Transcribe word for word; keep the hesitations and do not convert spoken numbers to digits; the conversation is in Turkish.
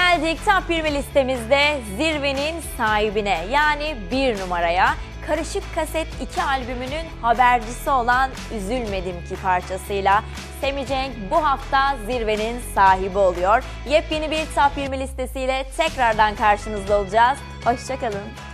Geldik Top yirmi listemizde zirvenin sahibine, yani bir numaraya. Karışık Kaset iki albümünün habercisi olan Üzülmedim Ki parçasıyla Semi Cenk bu hafta zirvenin sahibi oluyor. Yepyeni bir Top yirmi listesiyle tekrardan karşınızda olacağız. Hoşça kalın.